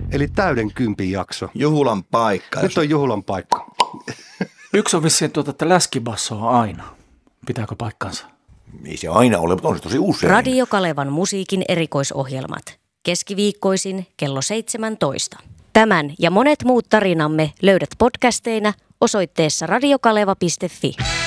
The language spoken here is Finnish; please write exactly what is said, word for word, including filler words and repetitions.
Eli täyden kympin jakso. Juhulan paikka. Nyt on juhulan paikka. Yksi on vissiin tuota, että läskibasso on aina. Pitääkö paikkansa? Ei se aina ole, mutta on se tosi usein. Radio Kalevan musiikin erikoisohjelmat. Keskiviikkoisin kello seitsemäntoista. Tämän ja monet muut tarinamme löydät podcasteina osoitteessa radiokaleva piste fi.